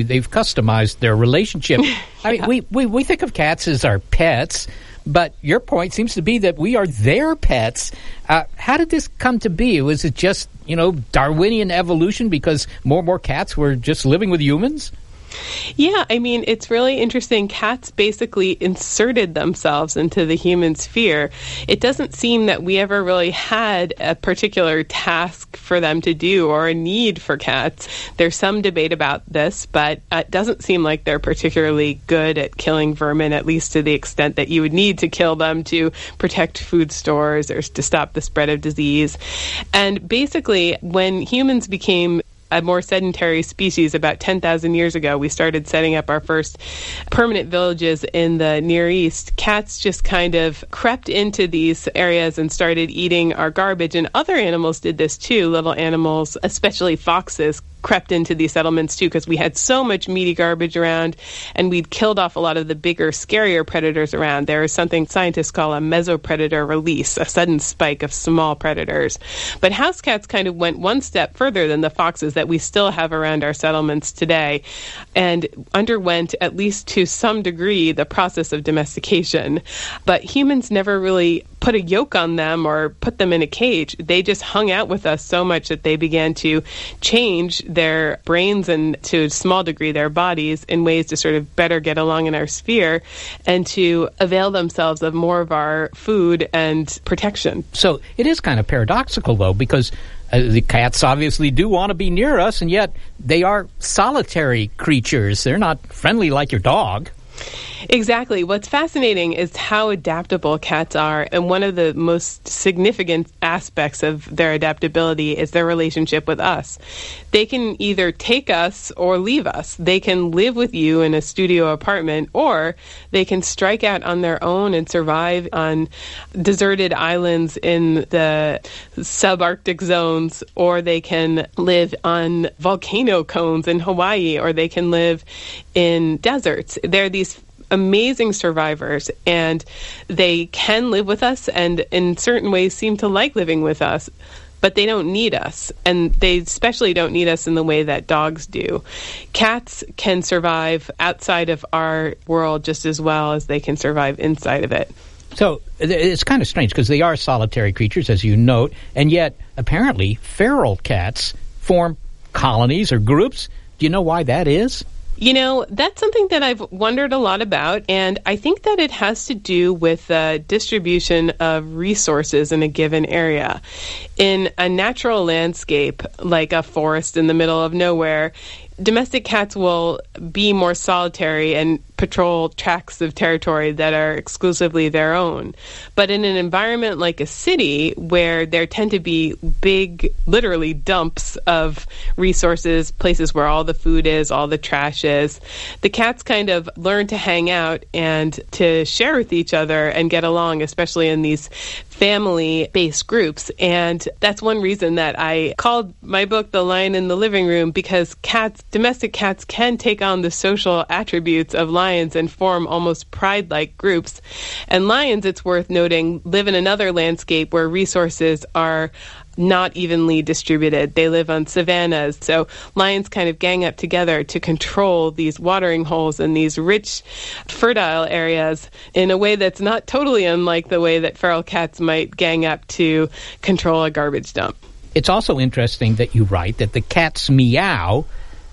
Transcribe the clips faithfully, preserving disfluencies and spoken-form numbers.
They've customized their relationship. yeah. I mean, we, we, we think of cats as our pets, but your point seems to be that we are their pets. Uh, how did this come to be? Was it just, you know, Darwinian evolution because more and more cats were just living with humans? Yeah, I mean, it's really interesting. Cats basically inserted themselves into the human sphere. It doesn't seem that we ever really had a particular task for them to do or a need for cats. There's some debate about this, but it doesn't seem like they're particularly good at killing vermin, at least to the extent that you would need to kill them to protect food stores or to stop the spread of disease. And basically, when humans became a more sedentary species about ten thousand years ago, we started setting up our first permanent villages in the Near East. Cats just kind of crept into these areas and started eating our garbage. And other animals did this too. Little animals, especially foxes, crept into these settlements too, because we had so much meaty garbage around and we'd killed off a lot of the bigger, scarier predators around. There is something scientists call a mesopredator release, a sudden spike of small predators. But house cats kind of went one step further than the foxes that we still have around our settlements today and underwent, at least to some degree, the process of domestication. But humans never really put a yoke on them or put them in a cage. They just hung out with us so much that they began to change their brains and, to a small degree, their bodies in ways to sort of better get along in our sphere and to avail themselves of more of our food and protection. So it is kind of paradoxical, though, because uh, the cats obviously do want to be near us, and yet they are solitary creatures. They're not friendly like your dog. Exactly. What's fascinating is how adaptable cats are, and one of the most significant aspects of their adaptability is their relationship with us. They can either take us or leave us. They can live with you in a studio apartment, or they can strike out on their own and survive on deserted islands in the subarctic zones, or they can live on volcano cones in Hawaii, or they can live in deserts. They're these amazing survivors, and they can live with us and in certain ways seem to like living with us, but they don't need us, and they especially don't need us in the way that dogs do. Cats can survive outside of our world just as well as they can survive inside of it. So it's kind of strange because they are solitary creatures, as you note, and yet apparently feral cats form colonies or groups. Do you know why that is? You know, that's something that I've wondered a lot about, and I think that it has to do with the distribution of resources in a given area. In a natural landscape, like a forest in the middle of nowhere, domestic cats will be more solitary and patrol tracts of territory that are exclusively their own. But in an environment like a city, where there tend to be big, literally dumps of resources, places where all the food is, all the trash is, the cats kind of learn to hang out and to share with each other and get along, especially in these family-based groups. And that's one reason that I called my book The Lion in the Living Room, because cats, domestic cats, can take on the social attributes of lions and form almost pride-like groups. And lions, it's worth noting, live in another landscape where resources are not evenly distributed. They live on savannas. So lions kind of gang up together to control these watering holes and these rich, fertile areas in a way that's not totally unlike the way that feral cats might gang up to control a garbage dump. It's also interesting that you write that the cat's meow,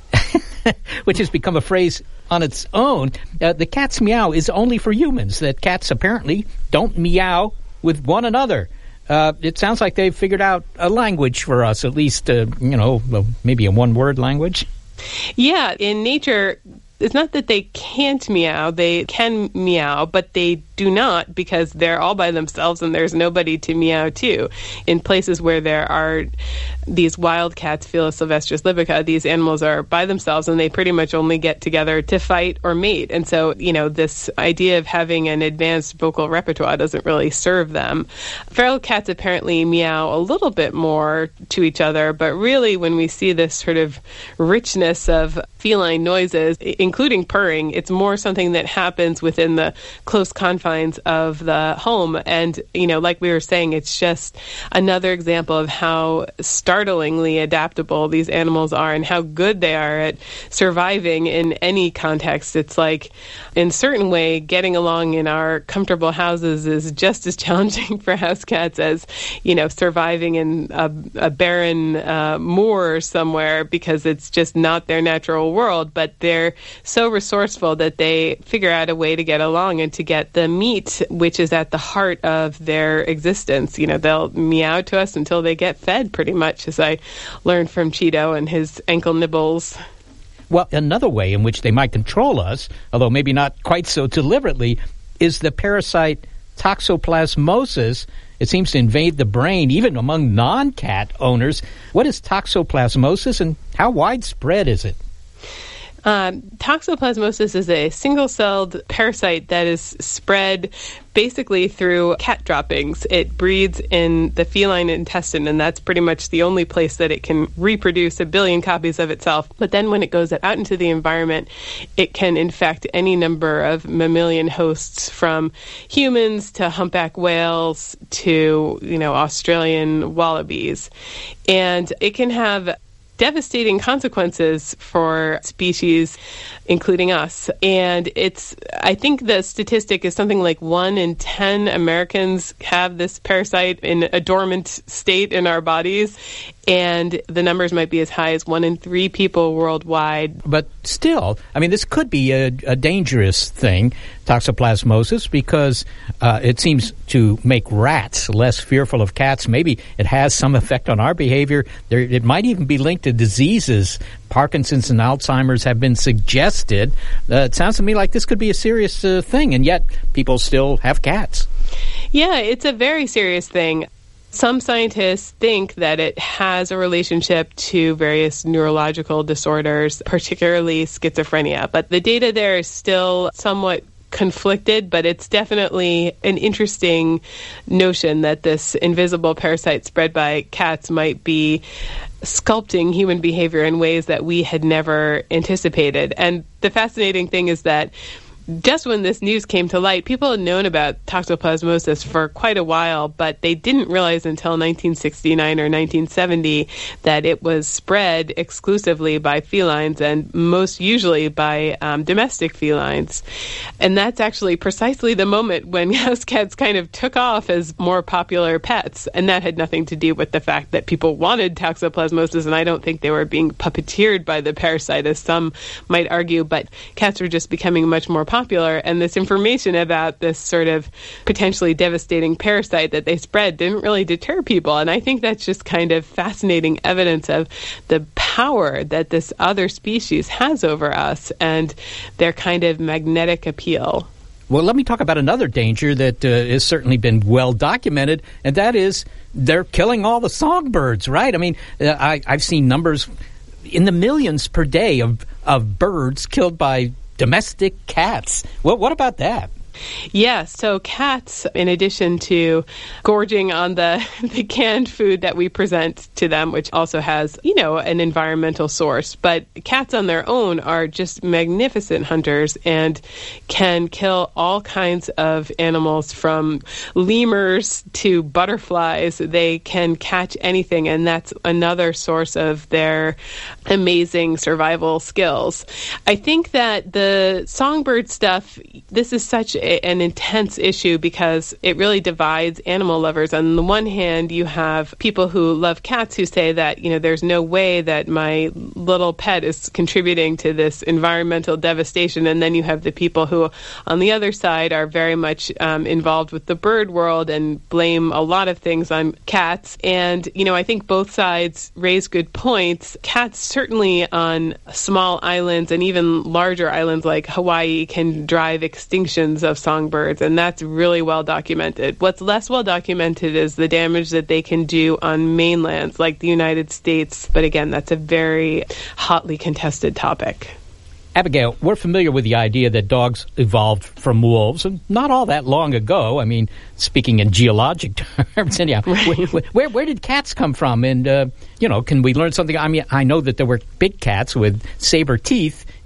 which has become a phrase on its own, uh, the cat's meow is only for humans, that cats apparently don't meow with one another. Uh, it sounds like they've figured out a language for us, at least, uh, you know, maybe a one-word language. Yeah, in nature, it's not that they can't meow. They can meow, but they do not, because they're all by themselves and there's nobody to meow to. In places where there are these wild cats, Felis sylvestris libica, these animals are by themselves and they pretty much only get together to fight or mate. And so, you know, this idea of having an advanced vocal repertoire doesn't really serve them. Feral cats apparently meow a little bit more to each other, but really when we see this sort of richness of feline noises, including purring, it's more something that happens within the close confines confines of the home. And, you know, like we were saying, it's just another example of how startlingly adaptable these animals are and how good they are at surviving in any context. It's like, in a certain way, getting along in our comfortable houses is just as challenging for house cats as, you know, surviving in a, a barren uh, moor somewhere, because it's just not their natural world. But they're so resourceful that they figure out a way to get along and to get the meat, which is at the heart of their existence. You know, they'll meow to us until they get fed, pretty much, as I learned from Cheeto and his ankle nibbles. Well, another way in which they might control us, although maybe not quite so deliberately, is the parasite toxoplasmosis. It seems to invade the brain, even among non-cat owners. What is toxoplasmosis, and how widespread is it? Um, toxoplasmosis is a single-celled parasite that is spread basically through cat droppings. It breeds in the feline intestine, and that's pretty much the only place that it can reproduce a billion copies of itself. But then when it goes out into the environment, it can infect any number of mammalian hosts, from humans to humpback whales to, you know, Australian wallabies. And it can have devastating consequences for species, including us. And it's, I think the statistic is something like one in ten Americans have this parasite in a dormant state in our bodies. And the numbers might be as high as one in three people worldwide. But still, I mean, this could be a, a dangerous thing, toxoplasmosis, because uh, it seems to make rats less fearful of cats. Maybe it has some effect on our behavior. There, it might even be linked to diseases. Parkinson's and Alzheimer's have been suggested. Uh, it sounds to me like this could be a serious uh, thing, and yet people still have cats. Yeah, it's a very serious thing. Some scientists think that it has a relationship to various neurological disorders, particularly schizophrenia. But the data there is still somewhat conflicted, but it's definitely an interesting notion that this invisible parasite spread by cats might be sculpting human behavior in ways that we had never anticipated. And the fascinating thing is that just when this news came to light, people had known about toxoplasmosis for quite a while, but they didn't realize until nineteen sixty-nine or nineteen seventy that it was spread exclusively by felines, and most usually by um, domestic felines. And that's actually precisely the moment when house cats kind of took off as more popular pets. And that had nothing to do with the fact that people wanted toxoplasmosis, and I don't think they were being puppeteered by the parasite, as some might argue, but cats were just becoming much more popular. Popular, and this information about this sort of potentially devastating parasite that they spread didn't really deter people. And I think that's just kind of fascinating evidence of the power that this other species has over us and their kind of magnetic appeal. Well, let me talk about another danger that uh, has certainly been well documented, and that is they're killing all the songbirds, right? I mean, uh, I, I've seen numbers in the millions per day of, of birds killed by domestic cats. Well, what about that? Yeah, so cats, in addition to gorging on the, the canned food that we present to them, which also has, you know, an environmental source, but cats on their own are just magnificent hunters and can kill all kinds of animals, from lemurs to butterflies. They can catch anything, and that's another source of their amazing survival skills. I think that the songbird stuff, this is such a an intense issue because it really divides animal lovers. On the one hand, you have people who love cats who say that, you know, there's no way that my little pet is contributing to this environmental devastation. And then you have the people who, on the other side, are very much um, involved with the bird world and blame a lot of things on cats. And, you know, I think both sides raise good points. Cats, certainly on small islands and even larger islands like Hawaii, can drive extinctions of songbirds, and that's really well documented. What's less well documented is the damage that they can do on mainlands like the United States, but again, that's a very hotly contested topic. Abigail, we're familiar with the idea that dogs evolved from wolves, and not all that long ago. I mean, speaking in geologic terms, anyhow, right. where, where, where did cats come from? And, uh, you know, can we learn something? I mean, I know that there were big cats with saber teeth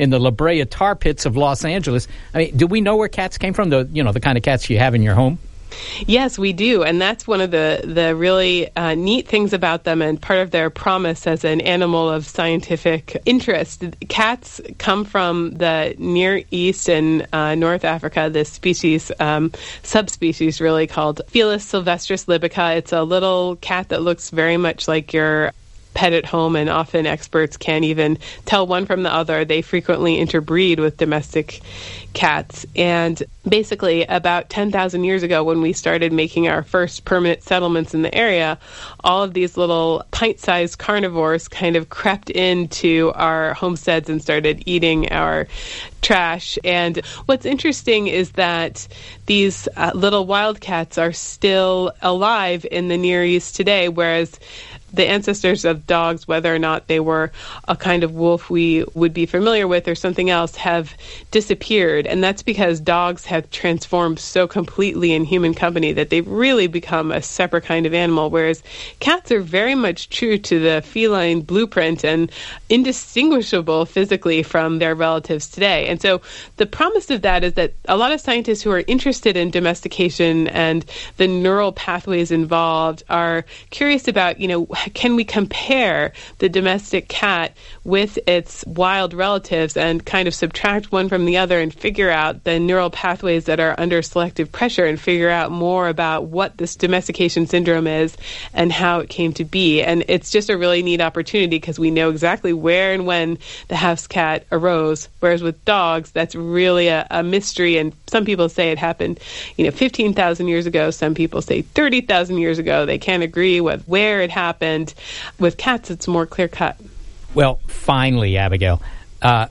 in the La Brea tar pits of Los Angeles. I mean, do we know where cats came from? The you know the kind of cats you have in your home? Yes, we do. And that's one of the, the really uh, neat things about them and part of their promise as an animal of scientific interest. Cats come from the Near East and uh, North Africa, this species, um, subspecies really called Felis sylvestris libica. It's a little cat that looks very much like your pet at home, and often experts can't even tell one from the other. They frequently interbreed with domestic cats. And basically, about ten thousand years ago, when we started making our first permanent settlements in the area, all of these little pint-sized carnivores kind of crept into our homesteads and started eating our trash. And what's interesting is that these uh, little wildcats are still alive in the Near East today, whereas the ancestors of dogs, whether or not they were a kind of wolf we would be familiar with or something else, have disappeared. And that's because dogs have transformed so completely in human company that they've really become a separate kind of animal, whereas cats are very much true to the feline blueprint and indistinguishable physically from their relatives today. And so the promise of that is that a lot of scientists who are interested in domestication and the neural pathways involved are curious about, you know, can we compare the domestic cat with its wild relatives and kind of subtract one from the other and figure out the neural pathways that are under selective pressure and figure out more about what this domestication syndrome is and how it came to be. And it's just a really neat opportunity because we know exactly where and when the house cat arose, whereas with dogs, that's really a, a mystery. And some people say it happened, you know, fifteen thousand years ago. Some people say thirty thousand years ago. They can't agree with where it happened. And with cats, it's more clear-cut. Well, finally, Abigail, uh,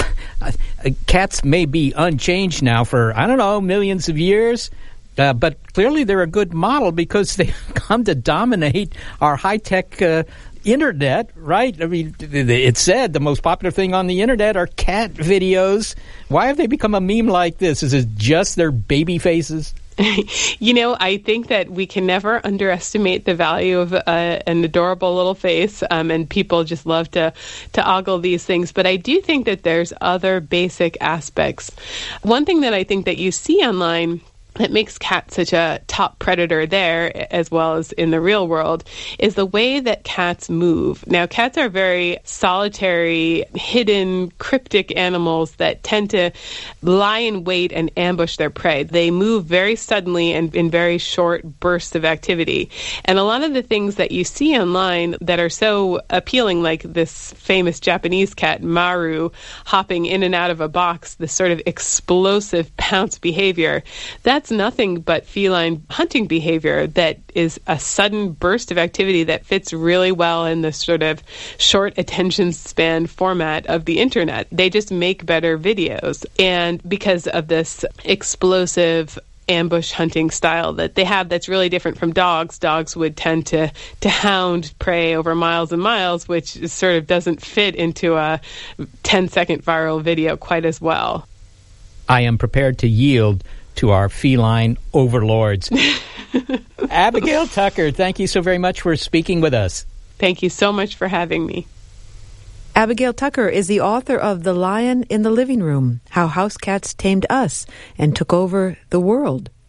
cats may be unchanged now for, I don't know, millions of years, uh, but clearly they're a good model because they've come to dominate our high-tech uh, internet, right? I mean, it's said the most popular thing on the internet are cat videos. Why have they become a meme like this? Is it just their baby faces? You know, I think that we can never underestimate the value of uh, an adorable little face, um, and people just love to, to ogle these things. But I do think that there's other basic aspects. One thing that I think that you see online that makes cats such a top predator there, as well as in the real world, is the way that cats move. Now, cats are very solitary, hidden, cryptic animals that tend to lie in wait and ambush their prey. They move very suddenly and in very short bursts of activity. And a lot of the things that you see online that are so appealing, like this famous Japanese cat, Maru, hopping in and out of a box, this sort of explosive pounce behavior, that's nothing but feline hunting behavior that is a sudden burst of activity that fits really well in the sort of short attention span format of the internet. They just make better videos. And because of this explosive ambush hunting style that they have that's really different from dogs. Dogs would tend to, to hound prey over miles and miles, which sort of doesn't fit into a ten-second viral video quite as well. I am prepared to yield to our feline overlords. Abigail Tucker, thank you so very much for speaking with us. Thank you so much for having me. Abigail Tucker is the author of The Lion in the Living Room, How House Cats Tamed Us and Took Over the World.